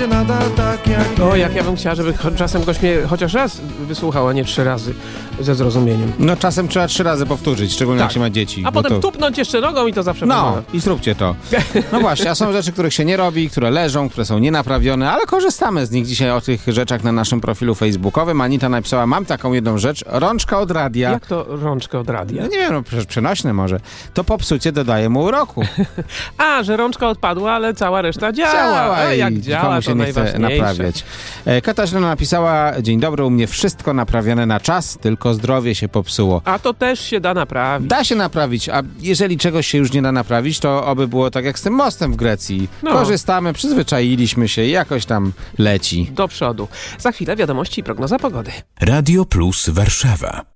będzie nadal tak jak O, jest. jak ja bym chciała, żeby czasem gość mnie chociaż raz wysłuchał, a nie 3 razy ze zrozumieniem. No czasem trzeba 3 razy powtórzyć, szczególnie Tak. jak się ma dzieci. A bo potem to... tupnąć jeszcze nogą i to zawsze No, pomaga. i zróbcie to. No właśnie, a są rzeczy, których się nie robi, które leżą, które są nienaprawione, ale korzystamy z nich dzisiaj o tych rzeczach na naszym profilu facebookowym. Anita napisała, mam taką jedną rzecz, rączka od radia. Jak to rączkę od radia? No nie wiem, no przecież przenośne może. To popsucie dodaje mu uroku. A, że rączka odpadła, ale cała reszta działa. A i jak działa, nikomu to się nie chce najważniejsze. naprawiać. Katarzyna napisała, dzień dobry, u mnie wszystko naprawione na czas, tylko zdrowie się popsuło. A to też się da naprawić. Da się naprawić, a jeżeli czegoś się już nie da naprawić, to oby było tak jak z tym mostem w Grecji. No. Korzystamy, przyzwyczailiśmy się i jakoś tam leci. Do przodu. Za chwilę wiadomości i prognoza pogody. Radio Plus Warszawa.